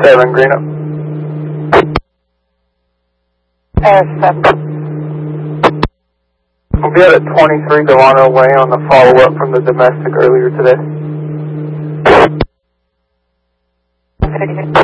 7, green up. Air 7. We'll be out at 23 Delano Way on the follow-up from the domestic earlier today.